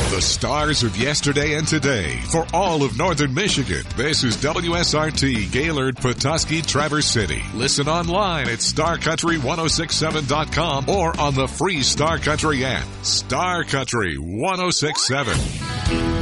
The stars of yesterday and today for all of Northern Michigan. This is WSRT Gaylord, Petoskey, Traverse City. Listen online at starcountry1067.com or on the free Star Country app. Star Country 1067.